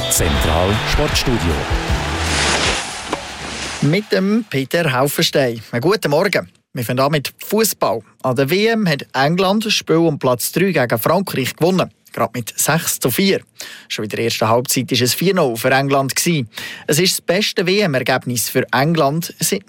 Zentral Sportstudio. Mit dem Peter Haufenstein. Einen guten Morgen. Wir fangen an mit Fußball. An der WM hat England das Spiel um Platz 3 gegen Frankreich gewonnen. Gerade mit 6:4. Schon in der ersten Halbzeit war es 4:0 für England. Es ist das beste WM-Ergebnis für England seit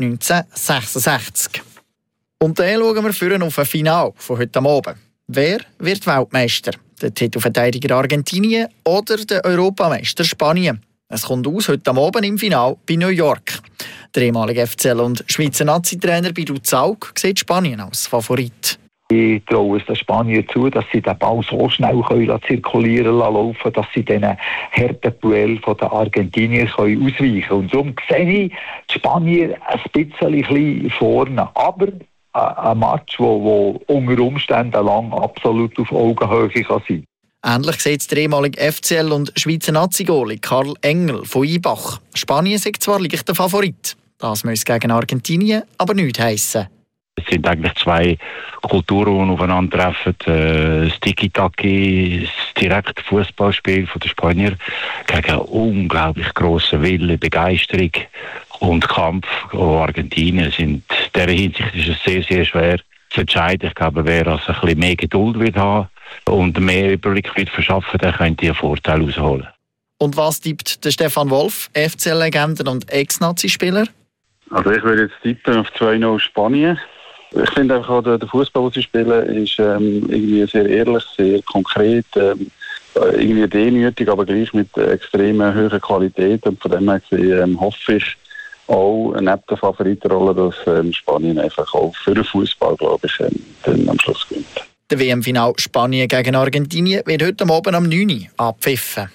1966. Und dann schauen wir vorhin auf ein Finale von heute Abend. Wer wird Weltmeister? Der Titelverteidiger Argentinien oder der Europameister Spanien? Es kommt aus heute Abend im Finale bei New York. Der ehemalige FCL und Schweizer Nazi-Trainer Bidu Zaug sieht Spanien als Favorit. Ich traue es den Spaniern zu, dass sie den Ball so schnell zirkulieren laufen können, dass sie diesen harten Duell der Argentinier ausweichen können. Und darum sehe ich die Spanier ein bisschen vorne. Aber ein Match, der unter Umständen lang absolut auf Augenhöhe kann sein. Ähnlich sieht es der ehemalige FCL und Schweizer Nazi-Goalie Karl Engel von Ibach. Spanien ist zwar leicht der Favorit. Das muss gegen Argentinien aber nichts heissen. Es sind eigentlich zwei Kulturen, die aufeinandertreffen. Das Tiki-Taki, das direkte Fußballspiel der Spanier gegen unglaublich grossen Willen, Begeisterung und Kampf. Argentinien sind in dieser Hinsicht ist es sehr, sehr schwer zu entscheiden. Ich glaube, wer also ein bisschen mehr Geduld wird haben und mehr Überblick wird verschaffen, der könnte einen Vorteil rausholen. Und was tippt der Stefan Wolf, FCL-Legende und Ex-Nazi-Spieler? Also ich würde jetzt tippen auf 2:0 Spanien. Ich finde einfach auch, der Fußball, den sie spielen, ist irgendwie sehr ehrlich, sehr konkret, irgendwie demütig, aber gleich mit extrem hoher Qualität. Und von dem her hoffe ich auch neben der Favoritenrolle, dass Spanien einfach auch für den Fußball, glaube ich, dann am Schluss gewinnt. Der WM-Final Spanien gegen Argentinien wird heute Abend um 9 Uhr abpfiffen.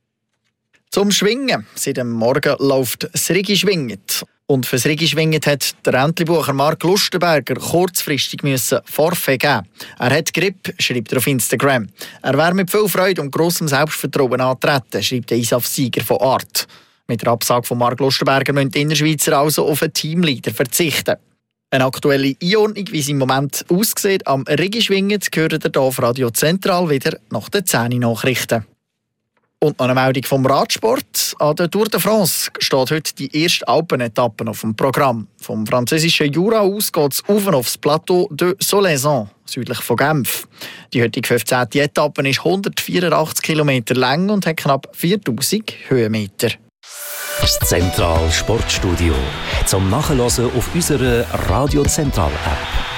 Zum Schwingen. Seit dem Morgen läuft das Rigi Schwinget. Und für das Rigi Schwinget hat der Entlebucher Mark Lustenberger kurzfristig Forfait geben. Er hat Grip, schreibt er auf Instagram. Er wäre mit viel Freude und grossem Selbstvertrauen antreten, schreibt der ISAF-Sieger von Art. Mit der Absage von Mark Lustenberger müssen die Innerschweizer also auf einen Teamleader verzichten. Eine aktuelle Einordnung, wie es im Moment aussieht, am Rigi Schwinget, gehört ihr hier auf Radio Zentral wieder nach den 10 Nachrichten. Und noch eine Meldung vom Radsport. An der Tour de France steht heute die erste Alpenetappe auf dem Programm. Vom französischen Jura aus geht es auf aufs Plateau de Soleilson, südlich von Genf. Die heutige 15. Etappe ist 184 Kilometer lang und hat knapp 4000 Höhenmeter. Das Zentral Sportstudio. Zum Nachhören auf unserer Radio Zentral App.